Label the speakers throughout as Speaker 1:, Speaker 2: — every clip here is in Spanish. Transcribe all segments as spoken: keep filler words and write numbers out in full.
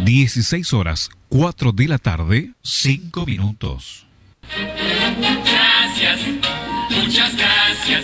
Speaker 1: dieciséis horas, cuatro de la tarde, cinco minutos.
Speaker 2: Gracias, muchas gracias.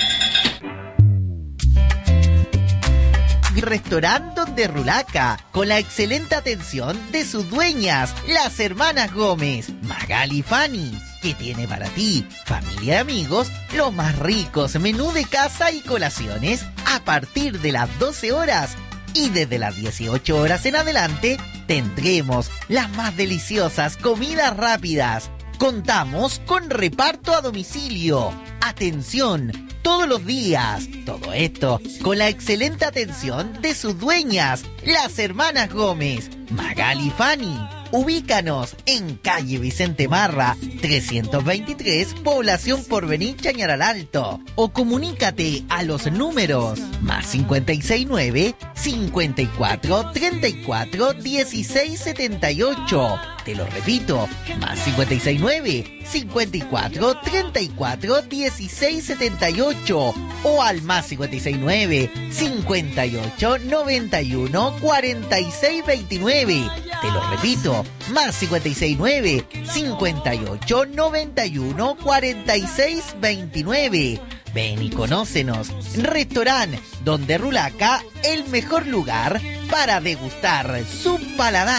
Speaker 3: Restaurante Donde Rulaca, con la excelente atención de sus dueñas, las hermanas Gómez, Magali y Fanny, que tiene para ti, familia y amigos, los más ricos menú de casa y colaciones a partir de las doce horas. Y desde las dieciocho horas en adelante tendremos las más deliciosas comidas rápidas. Contamos con reparto a domicilio. Atención, todos los días. Todo esto con la excelente atención de sus dueñas, las hermanas Gómez, Magali y Fanny. Ubícanos en calle Vicente Marra, trescientos veintitrés, Población Porvenir, Chañaral Alto. O comunícate a los números más cincuenta y seis nueve, cincuenta y cuatro, treinta y cuatro, dieciséis setenta y ocho. Te lo repito, más cincuenta y seis nueve, cincuenta y cuatro, treinta y cuatro, dieciséis setenta y ocho. O al más cincuenta y seis nueve, cincuenta y ocho, noventa y uno, cuarenta y seis veintinueve. Te lo repito, más cincuenta y seis nueve, cincuenta y ocho, noventa y uno, cuarenta y seis veintinueve. Ven y conócenos. Restaurante Donde Rulaca, el mejor lugar para degustar su paladar.